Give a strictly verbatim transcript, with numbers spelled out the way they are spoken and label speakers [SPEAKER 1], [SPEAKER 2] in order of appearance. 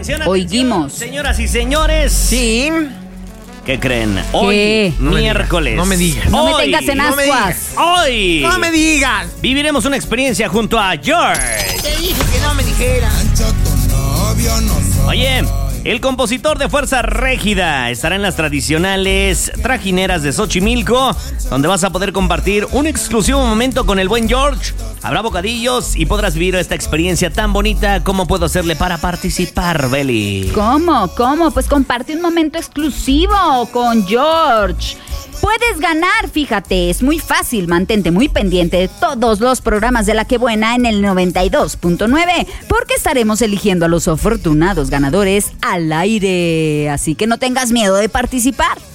[SPEAKER 1] Atención,
[SPEAKER 2] Oiguimos.
[SPEAKER 1] Señoras y señores.
[SPEAKER 3] Sí.
[SPEAKER 1] ¿Qué creen? Hoy,
[SPEAKER 2] ¿Qué?
[SPEAKER 3] No me
[SPEAKER 1] miércoles.
[SPEAKER 3] digas, no me digas.
[SPEAKER 2] No me
[SPEAKER 1] Hoy,
[SPEAKER 2] tengas en
[SPEAKER 3] no me
[SPEAKER 2] ascuas.
[SPEAKER 1] Hoy.
[SPEAKER 3] No me digas.
[SPEAKER 1] Viviremos una experiencia junto a George.
[SPEAKER 3] Te dije que no me dijeras.
[SPEAKER 1] Oye, el compositor de Fuerza Régida estará en las tradicionales trajineras de Xochimilco, donde vas a poder compartir un exclusivo momento con el buen George. Habrá bocadillos y podrás vivir esta experiencia tan bonita. ¿Cómo puedo hacerle para participar, Beli?
[SPEAKER 2] ¿Cómo? ¿Cómo? Pues comparte un momento exclusivo con George. Puedes ganar, fíjate, es muy fácil, mantente muy pendiente de todos los programas de La Que Buena en el noventa y dos punto nueve, porque estaremos eligiendo a los afortunados ganadores al aire, así que no tengas miedo de participar.